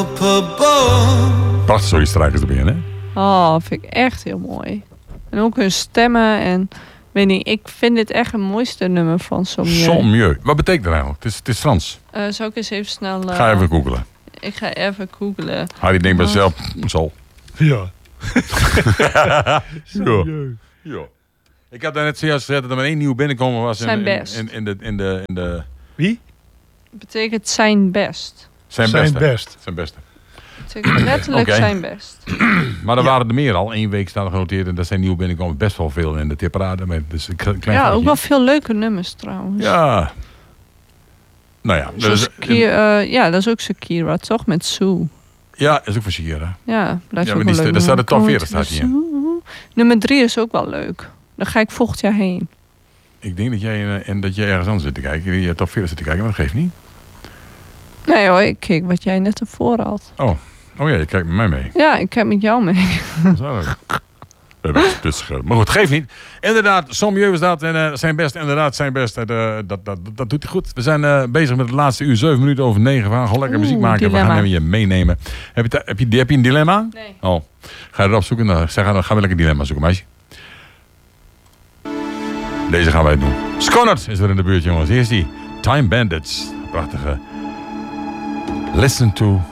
Prachtig zo die strijkers erbij, hè? Oh, vind ik echt heel mooi. En ook hun stemmen en... Weet niet, ik vind dit echt het mooiste nummer van Sommieu. Sommieu. Wat betekent dat eigenlijk? Het is Frans. Zou ik eens even snel... Ga even googlen. Ik ga even googlen. Harry denkt bij zichzelf, zal. Ja. Ja. Ik had daarnet zojuist gezegd dat er maar 1 nieuw binnenkomen was. Zijn best. In de... Wie? Betekent zijn best. Zijn beste. Betekent letterlijk zijn best. Maar er waren er meer al. 1 week staan er genoteerd. En dat zijn nieuw binnenkomen. Best wel veel in de tipparade. Dus een klein ja, foutje. ook wel veel leuke nummers trouwens. Ja. Nou ja. Dat is ook Shakira, toch? Met Sue. Ja, is ook van Shakira. Ja, dat is ja, ook maar wel leuk. daar staat de top 40 staat hier. Nummer 3 is ook wel leuk. Daar ga ik volgend jaar heen. Ik denk dat jij ergens anders zit te kijken. Je top 40 zit te kijken, maar dat geeft niet. Nee hoor, ik keek wat jij net ervoor had. Oh ja, je kijkt met mij mee. Ja, ik kijk met jou mee. Dat is leuk. Maar goed, geeft niet. Inderdaad, Sommieu is dat. En zijn best, inderdaad, zijn best. Dat doet hij goed. We zijn bezig met het laatste uur. 7 minuten over 9. We gaan gewoon lekker muziek maken. Dilemma. We gaan je meenemen. Heb je een dilemma? Nee. Oh, ga je erop zoeken? Dan gaan we lekker een dilemma zoeken, meisje. Deze gaan wij doen. Skonnert is weer in de buurt, jongens. Hier is die. Time Bandits. Prachtige. Listen to